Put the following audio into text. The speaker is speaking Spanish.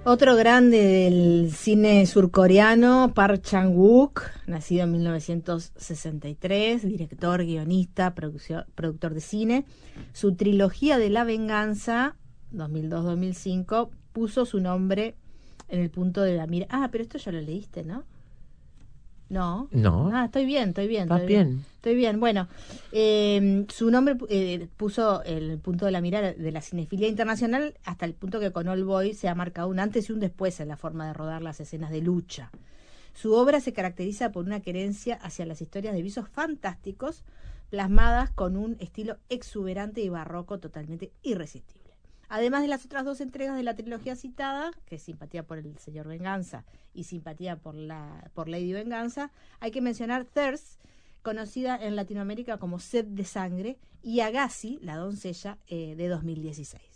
Otro grande del cine surcoreano, Park Chan-wook, nacido en 1963, director, guionista, productor de cine. Su trilogía de la venganza, 2002-2005, puso su nombre en el punto de la mira. Ah, pero esto ya lo leíste, ¿no? No. No. Ah, estoy bien. ¿Estás bien? Estoy bien. Bueno, su nombre puso el punto de la mirada de la cinefilia internacional hasta el punto que con All Boy se ha marcado un antes y un después en la forma de rodar las escenas de lucha. Su obra se caracteriza por una querencia hacia las historias de visos fantásticos plasmadas con un estilo exuberante y barroco totalmente irresistible. Además de las otras dos entregas de la trilogía citada, que es Simpatía por el Señor Venganza y Simpatía por Lady Venganza, hay que mencionar Thirst, conocida en Latinoamérica como Sed de Sangre, y Agassi, la doncella, de 2016.